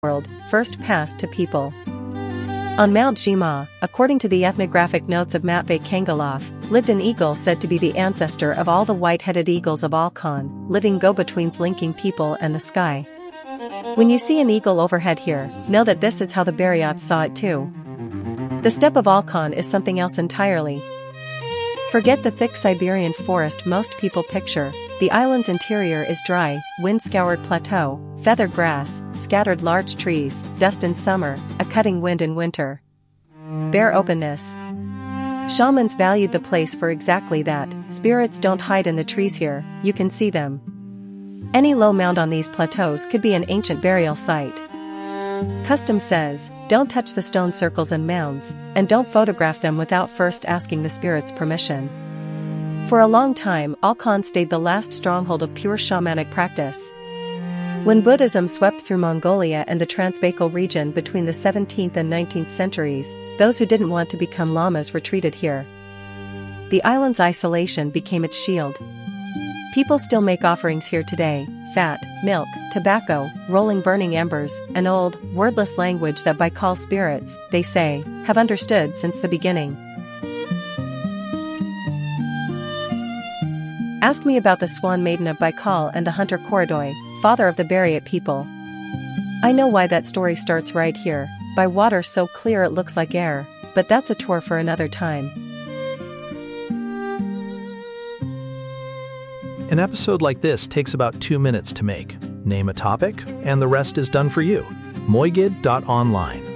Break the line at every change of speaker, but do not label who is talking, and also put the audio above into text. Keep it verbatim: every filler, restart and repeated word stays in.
world, first passed to people. On Mount Jima, according to the ethnographic notes of Matvei Kangalov, lived an eagle said to be the ancestor of all the white-headed eagles of Alkan, living go-betweens linking people and the sky. When you see an eagle overhead here, know that this is how the Buryats saw it too. The steppe of Alkan is something else entirely. Forget the thick Siberian forest most people picture. The island's interior is dry, wind-scoured plateau, feathered grass, scattered large trees, dust in summer, a cutting wind in winter. Bare openness. Shamans valued the place for exactly that. Spirits don't hide in the trees here, you can see them. Any low mound on these plateaus could be an ancient burial site. Custom says, don't touch the stone circles and mounds, and don't photograph them without first asking the spirit's permission. For a long time, Alkan stayed the last stronghold of pure shamanic practice. When Buddhism swept through Mongolia and the Transbaikal region between the seventeenth and nineteenth centuries, those who didn't want to become lamas retreated here. The island's isolation became its shield. People still make offerings here today: fat, milk, tobacco, rolling burning embers, an old, wordless language that Baikal spirits, they say, have understood since the beginning. Ask me about the Swan Maiden of Baikal and the hunter Korodoi, father of the Buryat people. I know why that story starts right here, by water so clear it looks like air, but that's a tour for another time.
An episode like this takes about two minutes to make. Name a topic, and the rest is done for you. moigid dot online